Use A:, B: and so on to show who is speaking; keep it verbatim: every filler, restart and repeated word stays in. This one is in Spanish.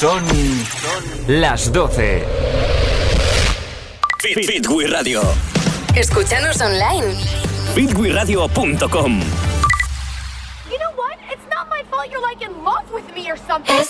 A: Son las doce.
B: Fit, Fitwi Radio.
C: Escúchanos online.
B: fitwi radio punto com.
D: You know what? It's not my fault you're like in love with me or something.
C: Es